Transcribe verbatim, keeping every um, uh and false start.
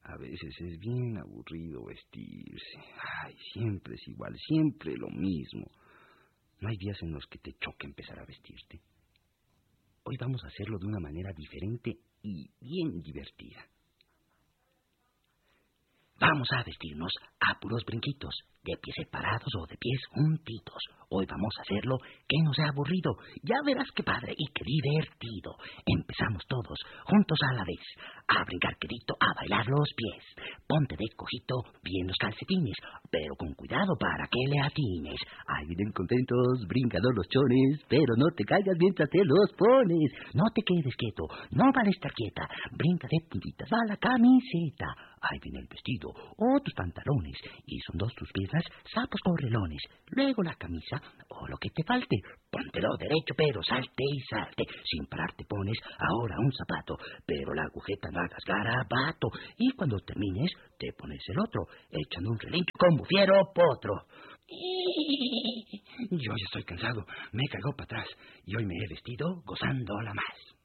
A veces es bien aburrido vestirse. Ay, siempre es igual, siempre lo mismo. No hay días en los que te choque empezar a vestirte. Hoy vamos a hacerlo de una manera diferente y bien divertida. Vamos a vestirnos a puros brinquitos, de pies separados o de pies juntitos. Hoy vamos a hacerlo que no sea aburrido. Ya verás qué padre y qué divertido. Empezamos todos, juntos a la vez, a brincar quedito, a bailar los pies. Ponte de cojito bien los calcetines, pero con cuidado para que le atines. Ahí vienen contentos, brincando los chones, pero no te caigas mientras te los pones. No te quedes quieto, no vale estar quieta. Brinca de puntitas, va la camiseta. Ahí viene el vestido o tus pantalones, y son dos tus piernas, sapos correlones. Luego la camisa o lo que te falte. Póntelo derecho, pero salte y salte. Sin parar te pones ahora un zapato, pero la agujeta no hagas garabato. Y cuando termines, te pones el otro, echando un relincho como fiero potro. Yo ya estoy cansado, me caigo para atrás, y hoy me he vestido gozándola más.